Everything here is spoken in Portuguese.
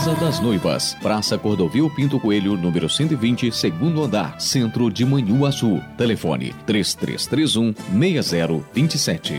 Casa das Noivas, Praça Cordovil Pinto Coelho, número 120, segundo andar, Centro de Manhuaçu. Telefone 3331-6027.